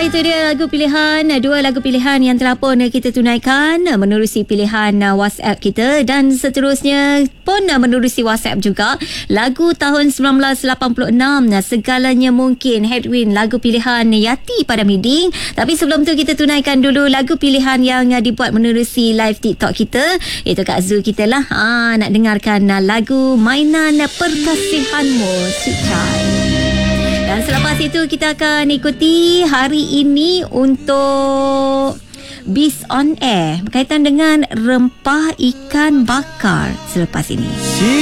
itu dia lagu pilihan, dua lagu pilihan yang telah pun kita tunaikan menerusi pilihan WhatsApp kita, dan seterusnya pun menerusi WhatsApp juga. Lagu tahun 1986, Segalanya Mungkin, Headwind, lagu pilihan Yati pada Miding. Tapi sebelum tu kita tunaikan dulu lagu pilihan yang dibuat menerusi live TikTok kita, iaitu Kak Zul kita lah. Nak dengarkan lagu Mainan Perkasihanmu, Sweet Child. Dan selepas itu kita akan ikuti hari ini untuk Biz on Air berkaitan dengan rempah ikan bakar selepas ini.